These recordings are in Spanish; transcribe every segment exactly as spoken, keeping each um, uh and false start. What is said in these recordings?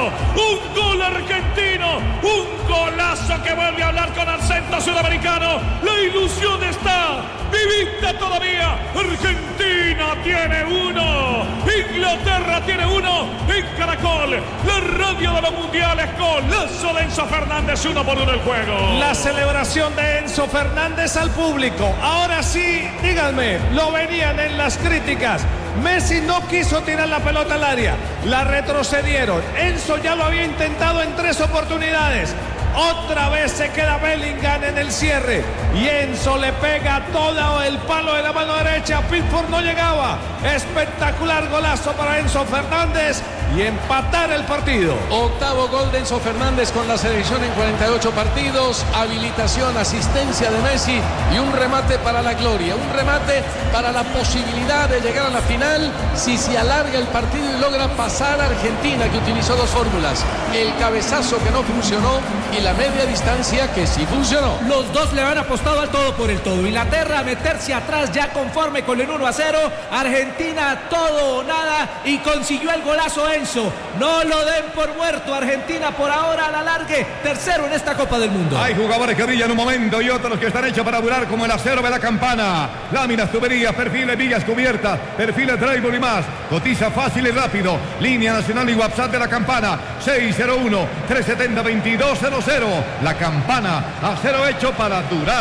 un gol argentino, un golazo que vuelve a hablar con acento sudamericano. La ilusión está vivita todavía. Argentina tiene uno, Inglaterra tiene uno en Caracol, la radio de los mundiales, con Lazo de Enzo Fernández, uno por uno el juego. La celebración de Enzo Fernández al público. Ahora sí, díganme, lo venían en las críticas. Messi no quiso tirar la pelota al área, la retrocedieron. Enzo ya lo había intentado en tres oportunidades. Otra vez se queda Bellingham en el cierre y Enzo le pega todo el palo de la mano derecha. Pickford no llegaba. Espectacular golazo para Enzo Fernández y empatar el partido. Octavo gol de Enzo Fernández con la selección en cuarenta y ocho partidos. Habilitación, asistencia de Messi y un remate para la gloria. Un remate para la posibilidad de llegar a la final si se alarga el partido y logra pasar a Argentina, que utilizó dos fórmulas: el cabezazo, que no funcionó, y la media distancia, que sí funcionó. Los dos le han apostado al todo por el todo. Inglaterra a meterse atrás ya conforme con el uno a cero. Argentina todo o nada y consiguió el golazo Enzo. No lo den por muerto. Argentina por ahora a la largue tercero en esta Copa del Mundo. Hay jugadores que brillan un momento y otros que están hechos para durar, como el acero de la campana. Láminas, tuberías, perfiles, villas cubiertas, perfiles drywall y más. Cotiza fácil y rápido. Línea nacional y WhatsApp de la campana: seis cero uno, tres siete cero, veintidós cero cero. La Campana, acero hecho para durar.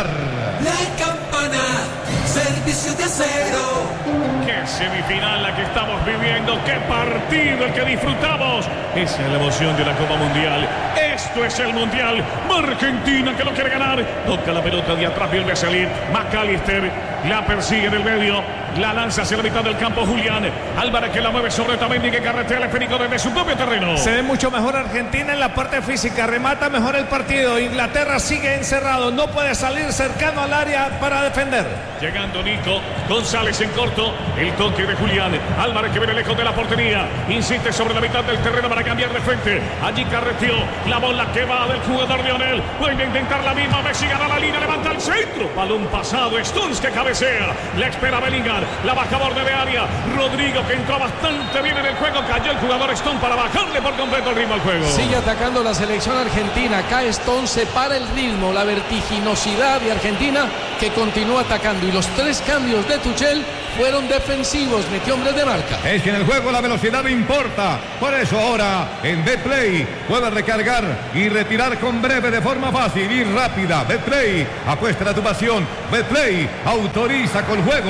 La Campana, servicio de acero. Qué semifinal la que estamos viviendo, qué partido el que disfrutamos. Esa es la emoción de la Copa Mundial. Esto es el Mundial. Argentina, que lo quiere ganar. Toca la pelota de atrás, vuelve a salir McAllister, la persigue en el medio, la lanza hacia la mitad del campo Julián Álvarez, que la mueve sobre Otamendi, que carretea el esférico desde su propio terreno. Se ve mucho mejor Argentina en la parte física, remata mejor el partido. Inglaterra sigue encerrado, no puede salir cercano al área para defender. Llegando Nico González en corto, el toque de Julián Álvarez, que viene lejos de la portería, insiste sobre la mitad del terreno para cambiar de frente. Allí carreteó la bola que va del jugador Lionel, vuelve a intentar la misma. Messi gana la línea, levanta el centro, balón pasado, Stones que cabecea, le espera Bellingham, la baja borde de área, Rodrigo, que entró bastante bien en el juego, cayó el jugador Stone para bajarle por completo el ritmo al juego. Sigue atacando la selección argentina, cae Stone, se para el ritmo, la vertiginosidad de Argentina, que continúa atacando, y los tres cambios de Tuchel fueron defensivos, metió hombres de marca. Es que en el juego la velocidad no importa, por eso ahora en Betplay puedes recargar y retirar con breve, de forma fácil y rápida. Betplay, apuesta a tu pasión. Betplay, autoriza con juego.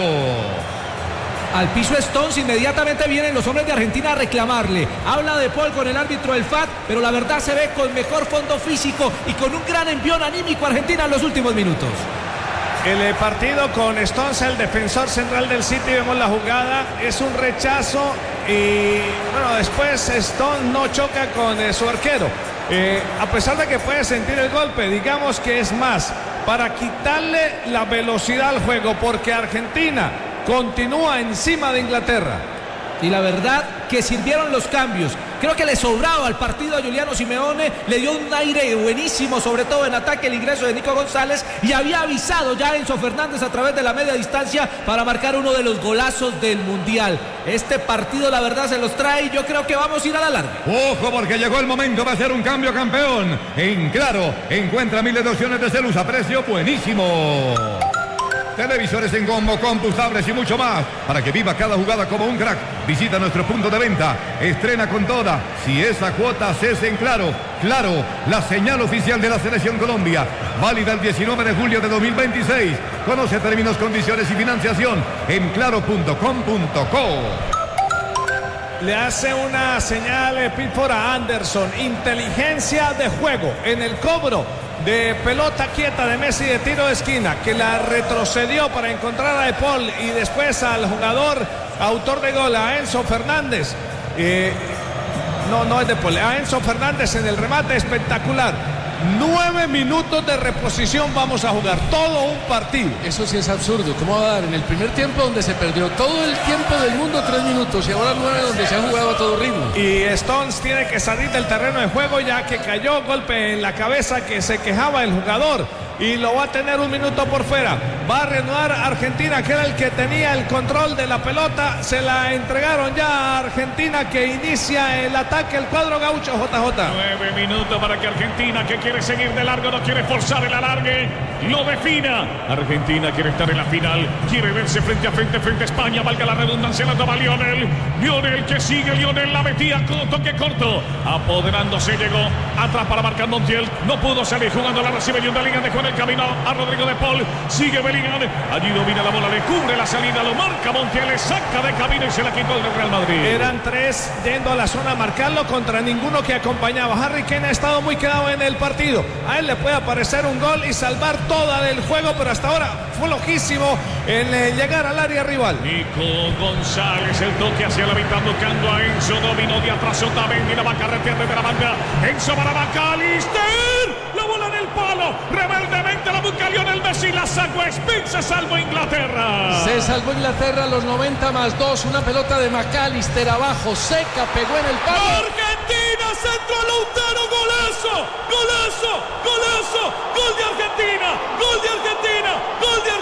Al piso Stones, inmediatamente vienen los hombres de Argentina a reclamarle. Habla De Paul con el árbitro del F A T, pero la verdad se ve con mejor fondo físico y con un gran envión anímico a Argentina en los últimos minutos. El partido con Stones, el defensor central del City, vemos la jugada, es un rechazo y bueno, después Stones no choca con eh, su arquero. Eh, a pesar de que puede sentir el golpe, digamos que es más para quitarle la velocidad al juego, porque Argentina continúa encima de Inglaterra. Y la verdad que sirvieron los cambios. Creo que le sobraba al partido a Giuliano Simeone, le dio un aire buenísimo, sobre todo en ataque, el ingreso de Nico González, y había avisado ya a Enzo Fernández a través de la media distancia para marcar uno de los golazos del Mundial. Este partido la verdad se los trae y yo creo que vamos a ir a la larga. Ojo, porque llegó el momento de hacer un cambio, campeón. En Claro, encuentra miles de opciones de celus a precio buenísimo. Televisores en combo, compus, tablets y mucho más, para que viva cada jugada como un crack. Visita nuestro punto de venta, estrena con toda. Si esa cuota es en Claro. Claro, la señal oficial de la Selección Colombia, válida el diecinueve de julio de dos mil veintiséis. Conoce términos, condiciones y financiación en claro punto com punto co. Le hace una señal Pickford a Anderson. Inteligencia de juego en el cobro de pelota quieta de Messi de tiro de esquina, que la retrocedió para encontrar a De Paul y después al jugador autor de gol, a Enzo Fernández. Eh, no, no es De Paul, a Enzo Fernández en el remate espectacular. Nueve minutos de reposición vamos a jugar, todo un partido. Eso sí es absurdo. ¿Cómo va a dar en el primer tiempo, donde se perdió todo el tiempo del mundo, tres minutos, y ahora nueve, donde se ha jugado a todo ritmo? Y Stones tiene que salir del terreno de juego, ya que cayó golpe en la cabeza, que se quejaba el jugador, y lo va a tener un minuto por fuera. Va a reanudar Argentina, que era el que tenía el control de la pelota. Se la entregaron ya a Argentina, que inicia el ataque, el cuadro gaucho. J J. Nueve minutos para que Argentina, que quiere seguir de largo, no quiere forzar el alargue, lo defina. Argentina quiere estar en la final, quiere verse frente a frente, frente a España, valga la redundancia, la toma Lionel. Lionel que sigue, Lionel la metía, toque corto, apoderándose, llegó atrás para marcar Montiel, no pudo salir jugando, la recibe y una línea, dejó en el camino a Rodrigo de Paul, sigue Bellingham, allí domina la bola, le cubre la salida, lo marca Montiel, le saca de camino y se la quitó el Real Madrid. Eran tres yendo a la zona a marcarlo contra ninguno que acompañaba. Harry Kane ha estado muy quedado en el partido, a él le puede aparecer un gol y salvar toda el juego, pero hasta ahora fue loquísimo en eh, llegar al área rival. Nico González, el toque hacia la mitad, buscando a Enzo, dominó de atrás Otamendi, la va a carretear desde la banda, Enzo para McAllister, la bola en el palo, rebeldemente la busca Lionel Messi, la sacó Spin, se salvó Inglaterra. Se salvó Inglaterra a los noventa más dos, una pelota de McAllister abajo, seca, pegó en el palo. Argentina, centro Lautaro, golazo, golazo.